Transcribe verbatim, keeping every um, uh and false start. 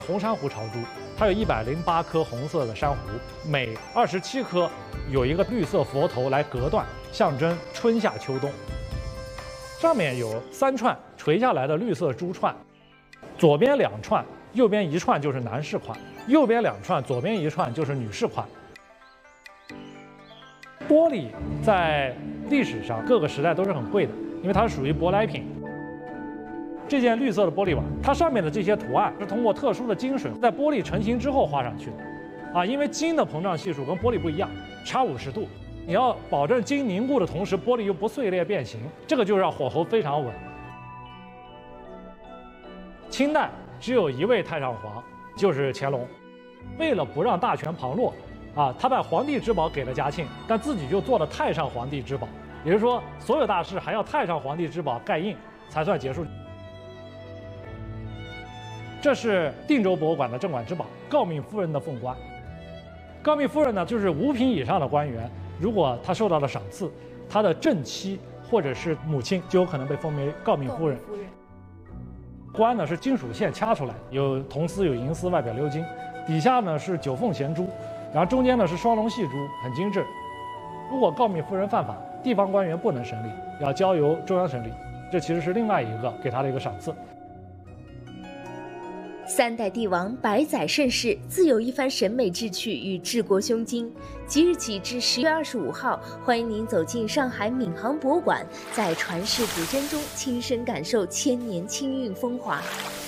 红珊瑚朝珠，它有一百零八颗红色的珊瑚，每二十七颗有一个绿色佛头来隔断，象征春夏秋冬。上面有三串垂下来的绿色珠串，左边两串，右边一串就是男士款，右边两串，左边一串就是女士款。玻璃在历史上各个时代都是很贵的，因为它是属于舶来品。这件绿色的玻璃碗，它上面的这些图案是通过特殊的金水在玻璃成型之后画上去的，啊，因为金的膨胀系数跟玻璃不一样，差五十度，你要保证金凝固的同时，玻璃又不碎裂变形，这个就让火候非常稳。清代只有一位太上皇，就是乾隆，为了不让大权旁落，啊，他把皇帝之宝给了嘉庆，但自己就做了太上皇帝之宝，也就是说，所有大事还要太上皇帝之宝盖印才算结束。这是定州博物馆的镇馆之宝——诰命夫人的凤冠。诰命夫人呢，就是五品以上的官员，如果他受到了赏赐，他的正妻或者是母亲就有可能被封为诰命夫人。冠呢是金属线掐出来，有铜丝有银丝，外表鎏金，底下呢是九凤衔珠，然后中间呢是双龙戏珠，很精致。如果诰命夫人犯法，地方官员不能审理，要交由中央审理。这其实是另外一个给他的一个赏赐。 三代帝王，百载盛世，自有一番审美志趣与治国胸襟。即日起至十月二十五号，欢迎您走进上海闵行博物馆，在传世古珍中亲身感受千年清韵风华。